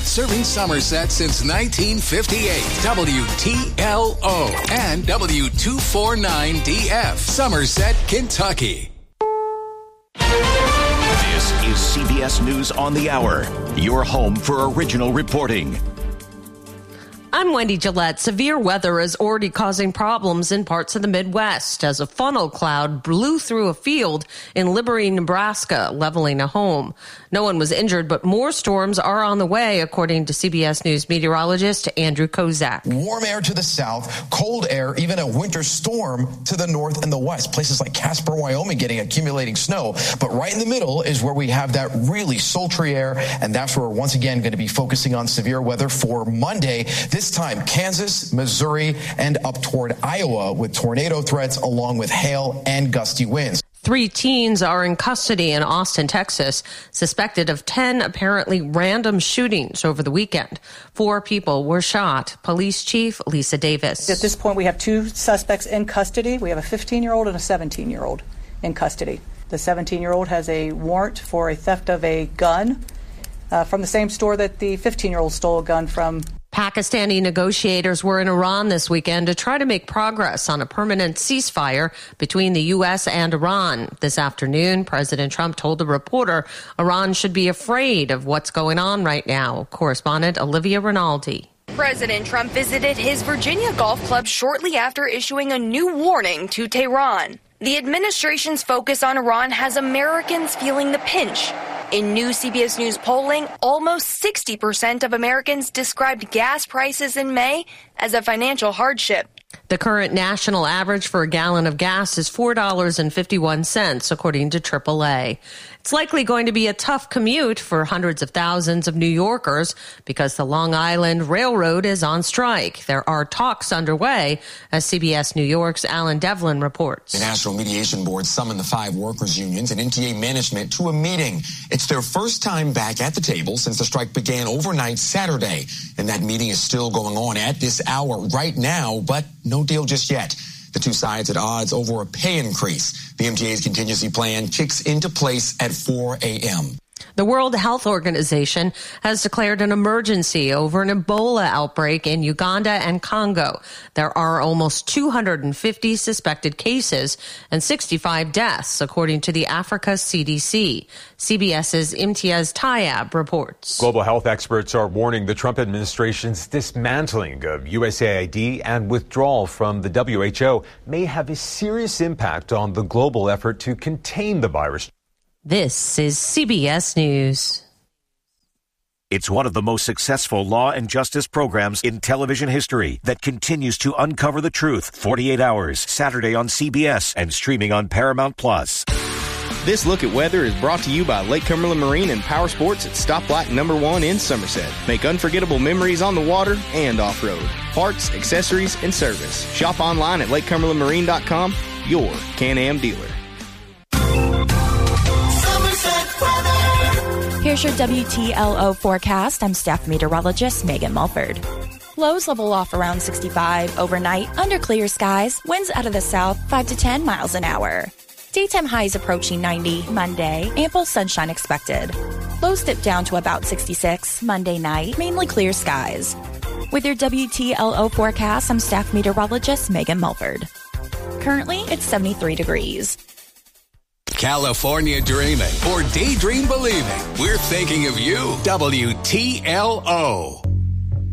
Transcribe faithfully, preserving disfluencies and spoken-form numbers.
Serving Somerset since nineteen fifty-eight. W T L O and W two forty-nine D F. Somerset, Kentucky. This is C B S News on the Hour, your home for original reporting. I'm Wendy Gillette. Severe weather is already causing problems in parts of the Midwest as a funnel cloud blew through a field in Liberty, Nebraska, leveling a home. No one was injured, but more storms are on the way, according to C B S News meteorologist Andrew Kozak. Warm air to the south, cold air, even a winter storm to the north and the west. Places like Casper, Wyoming getting accumulating snow. But right in the middle is where we have that really sultry air, and that's where we're once again going to be focusing on severe weather for Monday. This time, Kansas, Missouri, and up toward Iowa with tornado threats along with hail and gusty winds. Three teens are in custody in Austin, Texas, suspected of ten apparently random shootings over the weekend. Four people were shot. Police Chief Lisa Davis. At this point, we have two suspects in custody. We have a fifteen-year-old and a seventeen-year-old in custody. The seventeen-year-old has a warrant for a theft of a gun uh, from the same store that the fifteen-year-old stole a gun from. Pakistani negotiators were in Iran this weekend to try to make progress on a permanent ceasefire between the U S and Iran. This afternoon, President Trump told a reporter Iran should be afraid of what's going on right now. Correspondent Olivia Rinaldi. President Trump visited his Virginia golf club shortly after issuing a new warning to Tehran. The administration's focus on Iran has Americans feeling the pinch. In new C B S News polling, almost sixty percent of Americans described gas prices in May as a financial hardship. The current national average for a gallon of gas is four dollars and fifty-one cents, according to triple A. It's likely going to be a tough commute for hundreds of thousands of New Yorkers because the Long Island Railroad is on strike. There are talks underway, as C B S New York's Alan Devlin reports. The National Mediation Board summoned the five workers' unions and N T A management to a meeting. It's their first time back at the table since the strike began overnight Saturday. And that meeting is still going on at this hour right now, but no deal just yet. The two sides at odds over a pay increase. The M T A's contingency plan kicks into place at four a.m. The World Health Organization has declared an emergency over an Ebola outbreak in Uganda and Congo. There are almost two hundred fifty suspected cases and sixty-five deaths, according to the Africa C D C. CBS's Imtiaz Tayeb reports. Global health experts are warning the Trump administration's dismantling of U S A I D and withdrawal from the W H O may have a serious impact on the global effort to contain the virus. This is C B S News. It's one of the most successful law and justice programs in television history that continues to uncover the truth. forty-eight hours, Saturday on C B S and streaming on Paramount Plus. This look at weather is brought to you by Lake Cumberland Marine and Power Sports at Stoplight Number One in Somerset. Make unforgettable memories on the water and off-road. Parts, accessories, and service. Shop online at lake cumberland marine dot com, your Can-Am dealer. Here's your W T L O forecast. I'm staff meteorologist Megan Mulford. Lows level off around sixty-five overnight under clear skies. Winds out of the south five to ten miles an hour. Daytime highs approaching ninety Monday. Ample sunshine expected. Lows dip down to about sixty-six Monday night. Mainly clear skies. With your W T L O forecast, I'm staff meteorologist Megan Mulford. Currently, it's seventy-three degrees. California dreaming or daydream believing. We're thinking of you. W T L O.